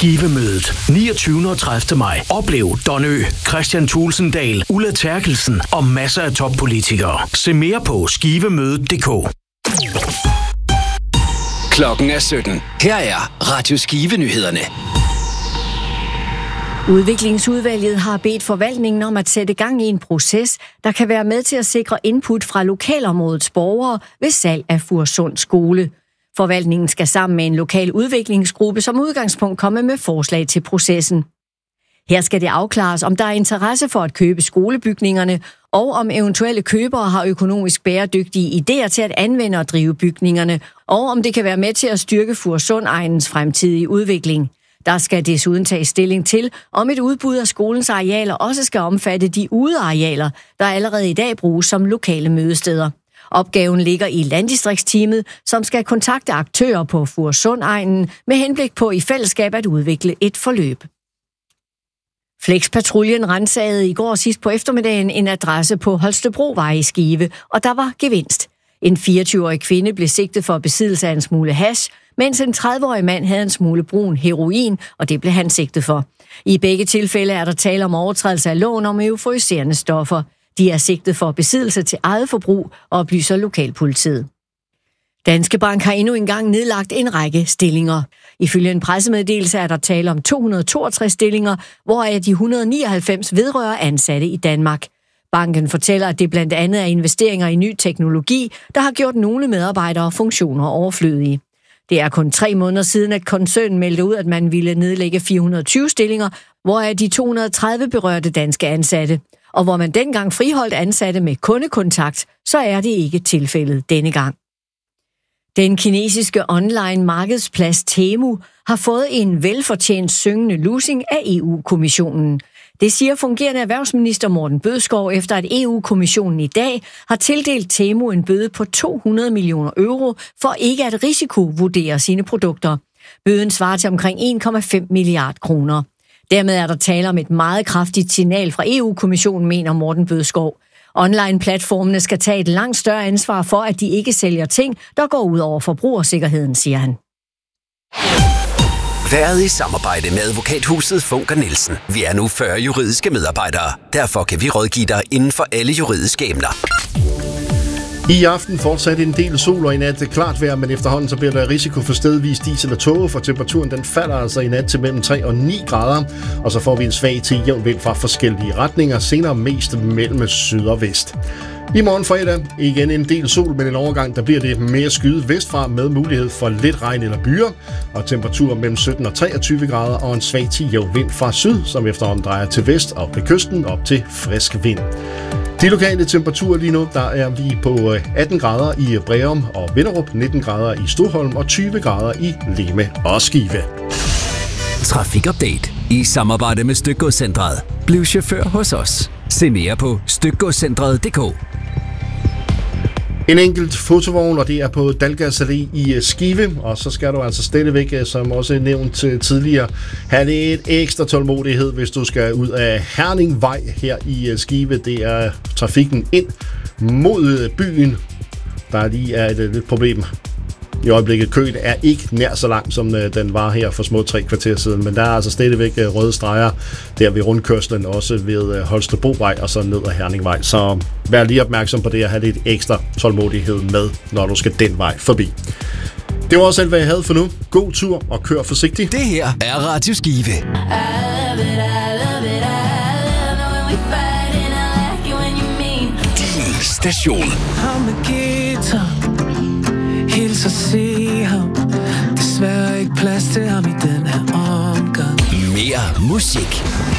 Skivemødet 29. og 30. maj. Oplev Don Ø, Christian Thulesen Ulla Terkelsen og masser af toppolitikere. Se mere på skivemødet.dk. Klokken er 17. Her er Radio Skive-nyhederne. Udviklingsudvalget har bedt forvaltningen om at sætte gang i en proces, der kan være med til at sikre input fra lokalområdets borgere ved salg af Furesund Skole. Forvaltningen skal sammen med en lokal udviklingsgruppe som udgangspunkt komme med forslag til processen. Her skal det afklares, om der er interesse for at købe skolebygningerne, og om eventuelle købere har økonomisk bæredygtige idéer til at anvende og drive bygningerne, og om det kan være med til at styrke Furesund-egnens fremtidige udvikling. Der skal desuden tages stilling til, om et udbud af skolens arealer også skal omfatte de udearealer, der allerede i dag bruges som lokale mødesteder. Opgaven ligger i landdistriktsteamet, som skal kontakte aktører på Furesund-egnen med henblik på i fællesskab at udvikle et forløb. Flexpatruljen ransagede i går sidst på eftermiddagen en adresse på Holstebrovej i Skive, og der var gevinst. En 24-årig kvinde blev sigtet for besiddelse af en smule hash, mens en 30-årig mand havde en smule brun heroin, og det blev han sigtet for. I begge tilfælde er der tale om overtrædelse af loven om euforiserende stoffer. De er sigtet for besiddelse til eget forbrug, oplyser lokalpolitiet. Danske Bank har endnu engang nedlagt en række stillinger. Ifølge en pressemeddelelse er der tale om 262 stillinger, hvoraf de 199 vedrører ansatte i Danmark. Banken fortæller, at det blandt andet er investeringer i ny teknologi, der har gjort nogle medarbejdere og funktioner overflødige. Det er kun 3 måneder siden, at koncernen meldte ud, at man ville nedlægge 420 stillinger, hvoraf de 230 berørte danske ansatte. Og hvor man dengang friholdt ansatte med kundekontakt, så er det ikke tilfældet denne gang. Den kinesiske online markedsplads Temu har fået en velfortjent syngende lussing af EU-kommissionen. Det siger fungerende erhvervsminister Morten Bødskov, efter at EU-kommissionen i dag har tildelt Temu en bøde på 200 millioner euro for ikke at risikovurdere sine produkter. Bøden svarer til omkring 1,5 milliard kroner. Dermed er der tale om et meget kraftigt signal fra EU-kommissionen, mener Morten Bødskov. Online-platformene skal tage et langt større ansvar for, at de ikke sælger ting, der går ud over forbrugersikkerheden, siger han. Været i samarbejde med advokathuset Funker Nielsen. Vi er nu 40 juridiske medarbejdere. Derfor kan vi rådgive dig inden for alle juridiske emner. I aften fortsat en del sol og i nat klart vejr, men efterhånden så bliver der risiko for stedvis dis eller tåge, for temperaturen den falder altså i nat til mellem 3 og 9 grader, og så får vi en svag til jævn vind fra forskellige retninger, senere mest mellem syd og vest. I morgen fredag igen en del sol, men en overgang der bliver det mere skyet vestfra med mulighed for lidt regn eller byer, og temperaturer mellem 17 og 23 grader og en svag til jævn vind fra syd, som efterhånden drejer til vest og ved kysten op til frisk vind. De lokale temperaturer lige nu, der er vi på 18 grader i Breum og Vinderup, 19 grader i Stoholm og 20 grader i Leme og Skive. Trafikupdate i samarbejde med Stykgodscentret. Bliv chauffør hos os. Se mere på stykgodscentret.dk. En enkelt fotovogn, og det er på Dalgas Allé i Skive, og så skal du altså stadigvæk, som også nævnt tidligere, have lidt ekstra tålmodighed, hvis du skal ud af Herningvej her i Skive. Det er trafikken ind mod byen, der lige er et lidt problem. I øjeblikket køen er ikke nær så lang, som den var her for små 3 kvarter siden, men der er altså stadigvæk røde streger der ved rundkørslen, også ved Holstebrovej og så ned ad Herningvej. Så vær lige opmærksom på det og have lidt ekstra tålmodighed med, når du skal den vej forbi. Det var også alt, hvad jeg havde for nu. God tur og kør forsigtigt. Det her er Radio Skive. Din station. Hils og se ham. Desværre ikke plads til ham i den her omgang. Mere musik.